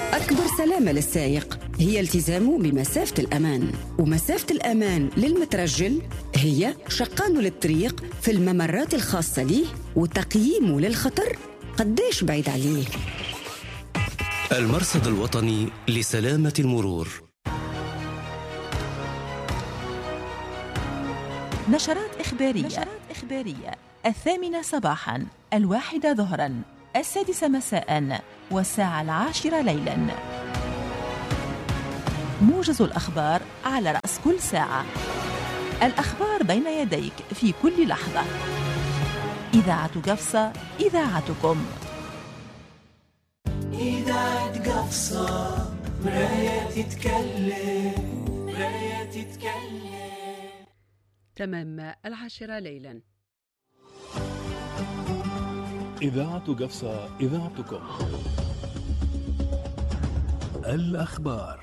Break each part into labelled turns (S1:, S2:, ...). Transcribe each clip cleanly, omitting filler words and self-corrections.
S1: أكبر سلامة للسائق هي التزامه بمسافة الأمان، ومسافة الأمان للمترجل هي شقانه للطريق في الممرات الخاصة ليه وتقييمه للخطر قديش بعيد عليه.
S2: المرصد الوطني لسلامة المرور.
S3: نشرات إخبارية 8 صباحاً، 1 ظهراً، 6 مساءً، والساعة 10 ليلاً. موجز الأخبار على رأس كل ساعة. الأخبار بين يديك في كل لحظة. إذاعة قفصة، إذاعتكم.
S4: إذاعة قفصة، مراية تتكلم.
S5: تمام 10 ليلا.
S6: إذاعة قفصة، إذاعتكم. الأخبار.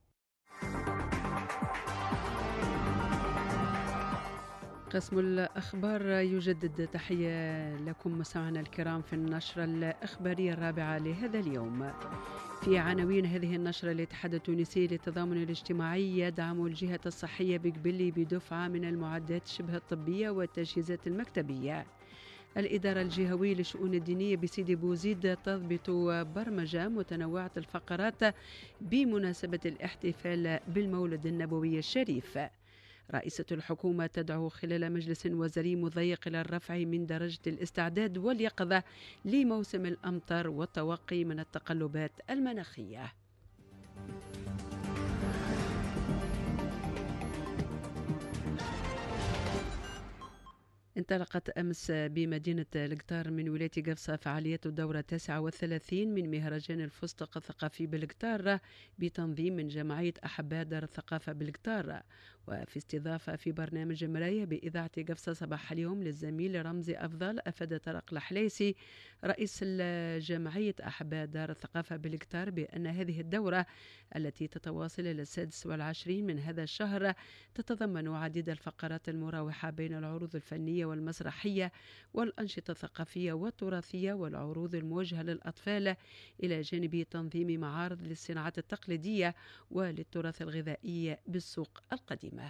S5: قسم الأخبار يجدد تحية لكم مستمعينا الكرام في النشرة الإخبارية الرابعة لهذا اليوم. في عناوين هذه النشرة: الاتحاد التونسي للتضامن الاجتماعي يدعم الجهة الصحية بقبلي بدفعة من المعدات شبه الطبية والتجهيزات المكتبية. الإدارة الجهوية للشؤون الدينية بسيدي بوزيد تضبط برمجة متنوعة الفقرات بمناسبة الاحتفال بالمولد النبوي الشريف. رئيسة الحكومة تدعو خلال مجلس وزاري مضيق إلى الرفع من درجة الاستعداد واليقظة لموسم الأمطار والتوقي من التقلبات المناخية. انطلقت أمس بمدينة القطار من ولاية قفصة فعاليات الدورة 39 من مهرجان الفستق الثقافي بالقطار بتنظيم من جمعية أحباء دار الثقافة بالقطار، وفي استضافة في برنامج مراية بإذاعة قفصة صباح اليوم للزميل رمزي أفضل، أفاد طارق الحليسي رئيس جمعية أحباء دار الثقافة بالقطار بأن هذه الدورة التي تتواصل إلى 26 من هذا الشهر تتضمن عديد الفقرات المراوحة بين العروض الفنية والمسرحية والأنشطة الثقافية والتراثية والعروض الموجهة للأطفال، إلى جانب تنظيم معارض للصناعات التقليدية وللتراث الغذائي بالسوق القديمة.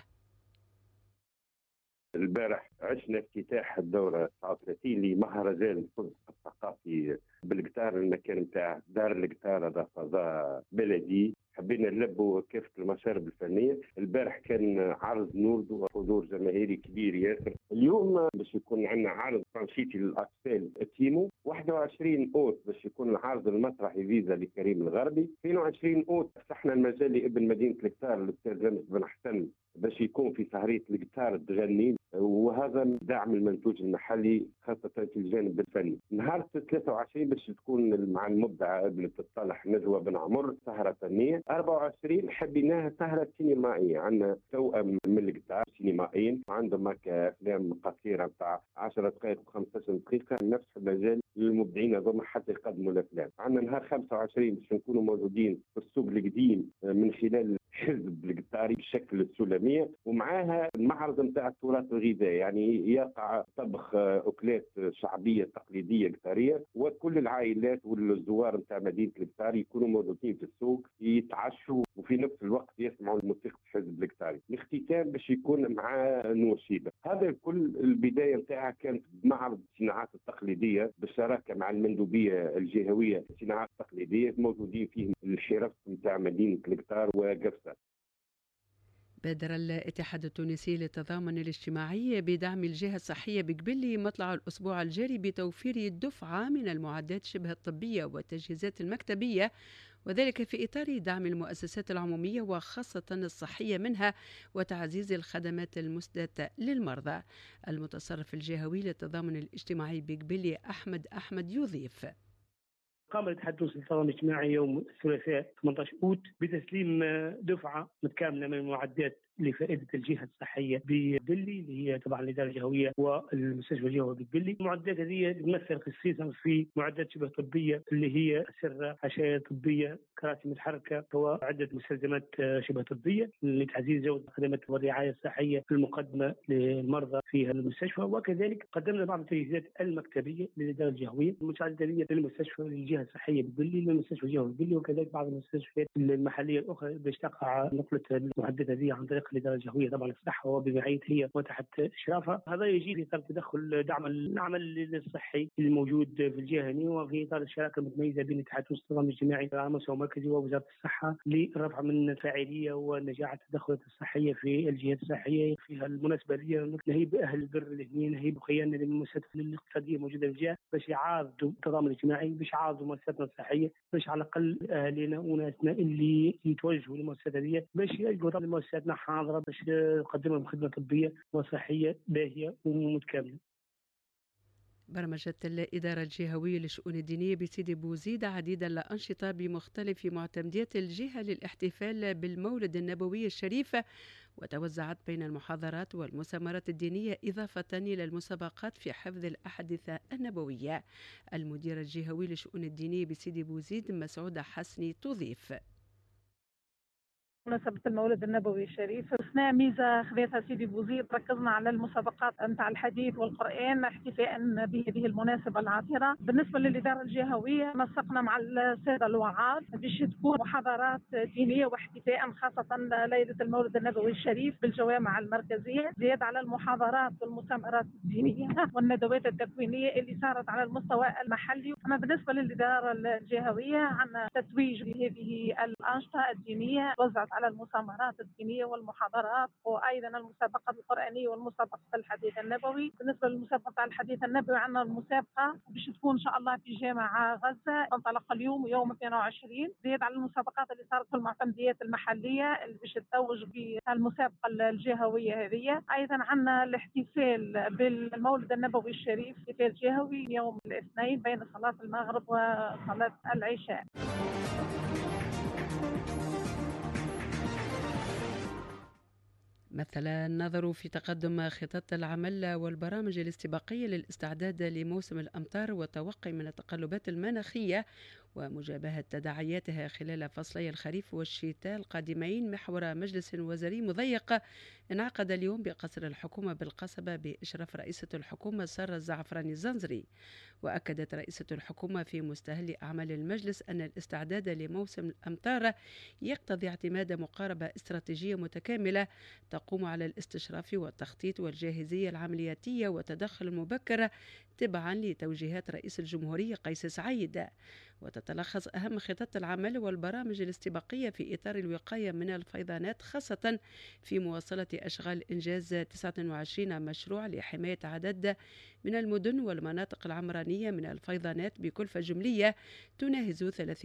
S7: البارح عشنا افتتاح الدورة 39 لمهرجان الفستق الثقافي بالقطار. المكان نتاع دار القطار هذا فضاء بلدي، حبينا نلبوا كافة المشارب الفنية. البارح كان عرض نورد وحضور جماهيري كبير ياسر. اليوم باش يكون عندنا عرض تنشيطي للأطفال تيمو. 21 أوت باش يكون العرض المسرحي فيزا لكريم الغربي. 22 أوت فتحنا المجال لابن مدينة القطار الأستاذ رامز بن حسن باش يكون في سهرية القطار تغني، وهذا دعم المنتوج المحلي خاصة في الجانب الفني. نهار 23 باش تكون مع المبدعة ابنة الصالح نجوى بن عمر سهرة فنية. 24 حبيناها سهرة سينمائية، عندنا توأم من القطار سينمائيين عندهم هكا أفلام قصيرة بتاع 10 دقائق و15 دقيقة نفس المجال للمبدعين هذوما حتى يقدموا الأفلام. عندنا نهار 25 باش نكونوا موجودين في السوق القديم من خلال حزب القطاري بشكل السلمية، ومعاها المعرض نتاع التراث الغذائي، يعني يقع طبخ أكلات شعبية تقليدية قطارية، وكل العائلات والزوار نتاع مدينة القطار يكونوا موجودين في السوق يتعشوا وفي نفس الوقت يسمعوا موسيقى حزب القطاري. الاختتام باش يكون مع نور شيبة. هذا كل البداية نتاعها كانت بمعرض الصناعات التقليدية بالشراكة مع المندوبية الجهوية للصناعات التقليدية، موجودين فيه الحرف نتاع مدينة القطار وقفصة.
S5: بادر الاتحاد التونسي للتضامن الاجتماعي بدعم الجهة الصحية بقبلي مطلع الأسبوع الجاري بتوفير دفعة من المعدات شبه الطبية والتجهيزات المكتبية، وذلك في إطار دعم المؤسسات العمومية وخاصة الصحية منها وتعزيز الخدمات المسدة للمرضى. المتصرف الجهوي للتضامن الاجتماعي بقبلي أحمد يضيف:
S8: قام الاتحاد التونسي للتضامن الاجتماعي يوم الثلاثاء 18 أوت بتسليم دفعة متكاملة من المعدات لفائدة الجهة الصحية ببلي اللي هي طبعا الإدارة الجهوية والمستشفى الجهوي ببلي. المعدات هذه تمثل خصيصا في معدات شبه طبية اللي هي أسرة، حشاية طبية، كراسي متحركة، وعدة مستلزمات شبه طبية لتعزيز جودة الخدمات والرعاية الصحية المقدمة للمرضى في المستشفى. وكذلك قدمنا بعض التجهيزات المكتبية للإدارة الجهوية المساعدة للمستشفى للجهة الصحية ببلي للمستشفى الجهوي ببلي، وكذلك بعض المستشفيات المحلية الأخرى باش تقع نقلة المعدات هذه عن طريق الإدارة الجهوية طبعا الصحة وبرعايتها وتحت إشرافها. هذا يجي في إطار تدخل دعم العمل الصحي الموجود في الجهة هنا، وفي إطار الشراكة المتميزة بين اتحاد النظام الاجتماعي على مستوى مركزي ووزارة الصحة للرفع من الفاعلية ونجاح التدخلات الصحية في الجهات الصحية. في المناسبة لي نهيب أهل البر اللي نهيب خيانة للمؤسسات الاقتصادية الموجودة في الجهة باش يعارضوا التضامن الاجتماعي، باش يعارضوا مؤسساتنا الصحية، باش على الأقل أهالينا وناسنا اللي يتوجهوا للمؤسسات هذه باش يلقوا مؤسساتنا حاضرة باش تقدم لهم خدمة طبية وصحية باهية ومتكاملة.
S5: برمجت الإدارة الجهوية للشؤون الدينية بسيدي بوزيد عديد الأنشطة بمختلف معتمدات الجهة للاحتفال بالمولد النبوي الشريف، وتوزعت بين المحاضرات والمسامرات الدينية إضافة إلى المسابقات في حفظ الأحاديث النبوية. المدير الجهوي للشؤون الدينية بسيدي بوزيد مسعودة حسني تضيف:
S9: مناسبة المولد النبوي الشريف أثناء ميزة خذتها سيدي بوزيد، ركزنا على المسابقات نتاع الحديث والقرآن احتفاء بهذه المناسبة العطرة. بالنسبة للإدارة الجهوية نسقنا مع السادة الوعاظ باش تكون محاضرات دينية واحتفاء خاصة ليلة المولد النبوي الشريف بالجوامع المركزية، زيادة على المحاضرات والمؤتمرات الدينية والندوات التكوينية اللي صارت على المستوى المحلي. أما بالنسبة للإدارة الجهوية عندنا تتويج بهذه الأنشطة الدينية، وزعت على المسامرات الدينية والمحاضرات وأيضا المسابقة القرآنية والمسابقة الحديث النبوي. بالنسبة للمسابقة الحديث النبوي عندنا المسابقة باش تكون إن شاء الله في جامع غزة تنطلق اليوم يوم 22، زيد على المسابقات اللي صارت في المعتمديات المحلية اللي باش تتوج بالمسابقة الجهوية هذه. أيضا عندنا الاحتفال بالمولد النبوي الشريف احتفال جهوي يوم الاثنين بين صلاة المغرب وصلاة العشاء.
S5: مثلا النظر في تقدم خطط العمل والبرامج الاستباقية للاستعداد لموسم الأمطار والتوقي من التقلبات المناخية ومجابهة تداعياتها خلال فصلي الخريف والشتاء القادمين محور مجلس وزاري مضيق انعقد اليوم بقصر الحكومة بالقصبة بإشراف رئيسة الحكومة سارة الزعفراني الزنزري. وأكدت رئيسة الحكومة في مستهل أعمال المجلس أن الاستعداد لموسم الأمطار يقتضي اعتماد مقاربة استراتيجية متكاملة تقوم على الاستشراف والتخطيط والجاهزية العملياتية والتدخل المبكر تبعا لتوجيهات رئيس الجمهورية قيس سعيد. وتتلخص أهم خطط العمل والبرامج الاستباقية في إطار الوقاية من الفيضانات، خاصة في مواصلة أشغال إنجاز 29 مشروع لحماية عدد من المدن والمناطق العمرانية من الفيضانات بكلفة جملية تناهز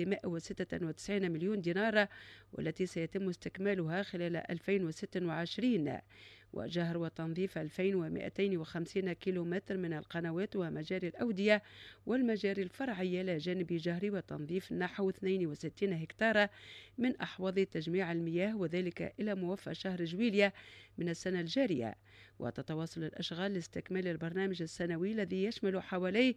S5: 396 مليون دينار، والتي سيتم استكمالها خلال 2026. وجهر وتنظيف 2250 كيلومتر من القنوات ومجاري الأودية والمجاري الفرعية، إلى جانب جهر وتنظيف نحو 62 هكتار من أحواض تجميع المياه، وذلك إلى موفى شهر جويلية من السنة الجارية. وتتواصل الأشغال لاستكمال البرنامج السنوي الذي يشمل حوالي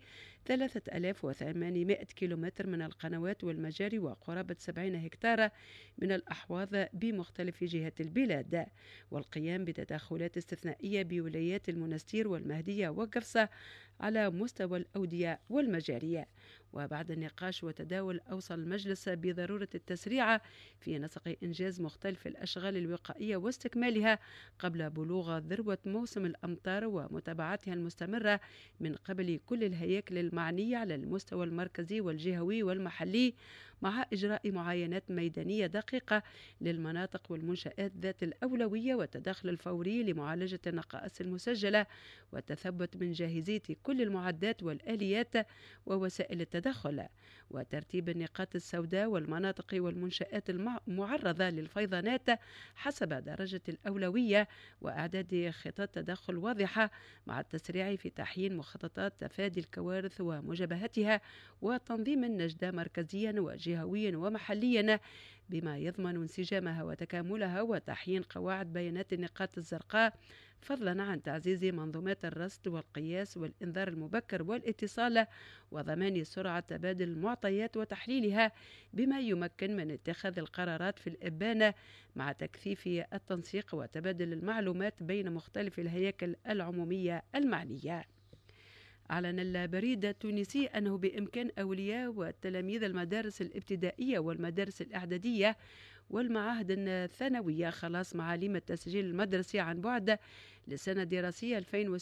S5: 3800 كيلومتر من القنوات والمجاري وقرابة 70 هكتار من الأحواض بمختلف جهات البلاد، والقيام بتدخلات استثنائية بولايات المنستير والمهدية وقفصة على مستوى الأودية والمجاري. وبعد النقاش وتداول أوصى المجلس بضرورة التسريع في نسق إنجاز مختلف الأشغال الوقائية واستكمالها قبل بلوغ ذروة موسم الأمطار ومتابعتها المستمرة من قبل كل الهياكل المعنية على المستوى المركزي والجهوي والمحلي، مع إجراء معاينات ميدانية دقيقة للمناطق والمنشآت ذات الأولوية والتدخل الفوري لمعالجة النقائص المسجلة والتثبت من جاهزية كل المعدات والآليات ووسائل التدخل، وترتيب النقاط السوداء والمناطق والمنشآت المعرضة للفيضانات حسب درجة الأولوية، وإعداد خطط تدخل واضحة مع التسريع في تحيين مخططات تفادي الكوارث ومجابهتها وتنظيم النجدة مركزيا وجهويا ومحليا بما يضمن انسجامها وتكاملها وتحيين قواعد بيانات النقاط الزرقاء، فضلا عن تعزيز منظومات الرصد والقياس والإنذار المبكر والاتصال وضمان سرعة تبادل المعطيات وتحليلها، بما يمكن من اتخاذ القرارات في الإبانة مع تكثيف التنسيق وتبادل المعلومات بين مختلف الهياكل العمومية المعنية. أعلن البريد التونسي أنه بإمكان أولياء وتلاميذ المدارس الابتدائية والمدارس الإعدادية والمعاهد الثانوية خلاص معاليم التسجيل المدرسي عن بعد للسنة الدراسية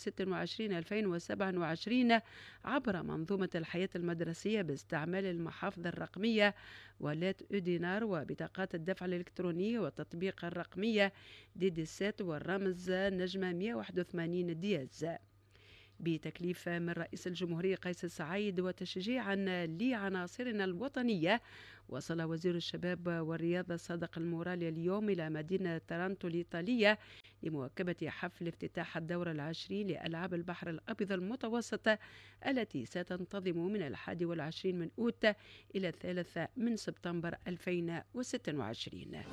S5: 2026-2027 عبر منظومة الحياة المدرسية باستعمال المحافظ الرقمية واللات أودينار وبطاقات الدفع الإلكترونية والتطبيق الرقمية ديديسات والرمز نجمة 181 دياز، بتكليف من رئيس الجمهورية قيس سعيد وتشجيعا لعناصرنا الوطنية. وصل وزير الشباب والرياضة صادق المورالي اليوم إلى مدينة تارانتو الإيطالية لمواكبة حفل افتتاح الدورة العشرين لألعاب البحر الأبيض المتوسط التي ستنتظم من 21 من أوت إلى 3 من سبتمبر 2026.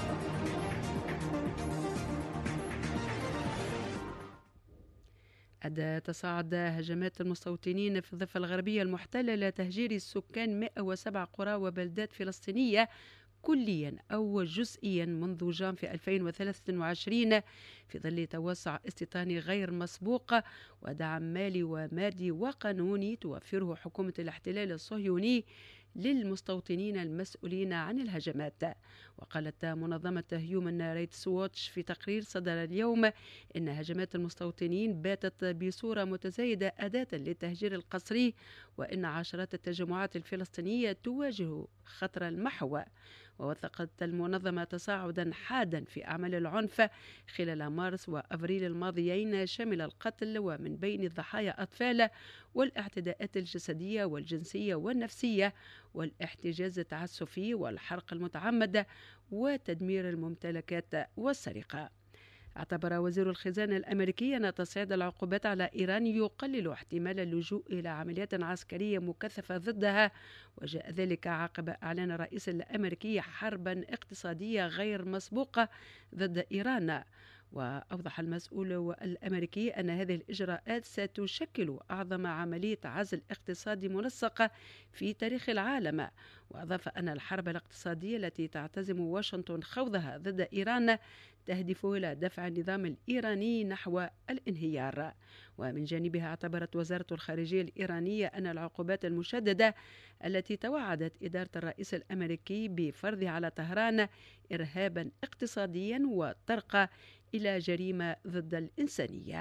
S5: أدى تصاعد هجمات المستوطنين في الضفة الغربية المحتلة إلى تهجير السكان 107 قرى وبلدات فلسطينية كليا أو جزئيا منذ جانفي 2023 في ظل توسع استيطاني غير مسبوق ودعم مالي ومادي وقانوني توفره حكومة الاحتلال الصهيوني للمستوطنين المسؤولين عن الهجمات. وقالت منظمة هيومن رايتس ووتش في تقرير صدر اليوم إن هجمات المستوطنين باتت بصورة متزايدة أداة للتهجير القسري، وإن عشرات التجمعات الفلسطينية تواجه خطر المحو. ووثقت المنظمة تصاعدا حادا في أعمال العنف خلال مارس وأبريل الماضيين شامل القتل ومن بين الضحايا أطفال والاعتداءات الجسدية والجنسية والنفسية والاحتجاز التعسفي والحرق المتعمد وتدمير الممتلكات والسرقة. اعتبر وزير الخزانة الأمريكي أن تصعيد العقوبات على إيران يقلل احتمال اللجوء إلى عمليات عسكرية مكثفة ضدها، وجاء ذلك عقب إعلان الرئيس الأمريكي حربا اقتصادية غير مسبوقة ضد إيران. وأوضح المسؤول الأمريكي أن هذه الإجراءات ستشكل أعظم عملية عزل اقتصادي منسقة في تاريخ العالم. وأضاف أن الحرب الاقتصادية التي تعتزم واشنطن خوضها ضد إيران تهدف إلى دفع النظام الإيراني نحو الانهيار. ومن جانبها اعتبرت وزارة الخارجية الإيرانية أن العقوبات المشددة التي توعدت إدارة الرئيس الأمريكي بفرضها على طهران إرهابا اقتصاديا وترقى إلى جريمة ضد الإنسانية.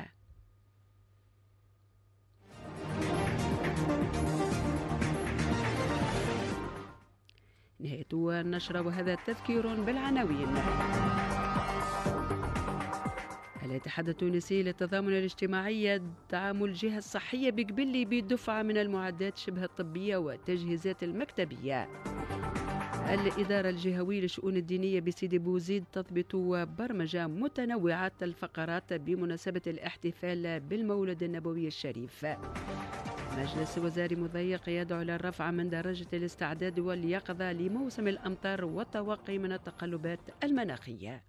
S5: نهاية النشرة وهذا تذكير بالعناوين. الاتحاد التونسي للتضامن الاجتماعي يدعم الجهة الصحية بقبلي بدفعة من المعدات شبه الطبية والتجهيزات المكتبية. الإدارة الجهوية للشؤون الدينية بسيدي بوزيد تضبط برمجة متنوعة الفقرات بمناسبة الاحتفال بالمولد النبوي الشريف. مجلس وزاري مضيق يدعو إلى الرفع من درجة الاستعداد واليقظة لموسم الأمطار والتوقي من التقلبات المناخية.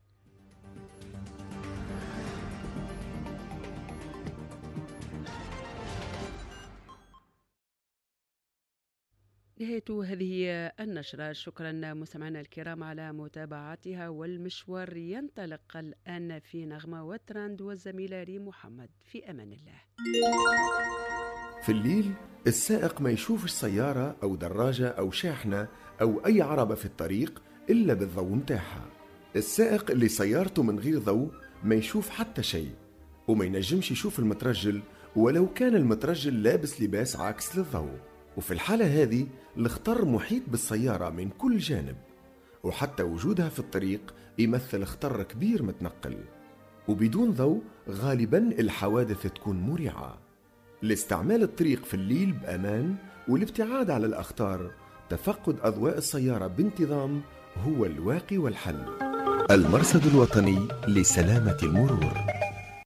S5: نهاية هذه النشرة. شكرا مستمعينا الكرام على متابعتها، والمشوار ينطلق الآن في نغمة وتراند والزميلة ريم محمد. في أمان الله.
S10: في الليل السائق ما يشوفش سيارة أو دراجة أو شاحنة أو أي عربة في الطريق إلا بالضوء متاعها. السائق اللي سيارته من غير ضوء ما يشوف حتى شيء، وما ينجمش يشوف المترجل ولو كان المترجل لابس لباس عاكس للضوء. وفي الحالة هذه الخطر محيط بالسيارة من كل جانب، وحتى وجودها في الطريق يمثل خطر كبير متنقل. وبدون ضوء غالبا الحوادث تكون مريعة. لاستعمال الطريق في الليل بأمان والابتعاد على الأخطار، تفقد أضواء السيارة بانتظام هو الواقي والحل. المرصد الوطني لسلامة المرور.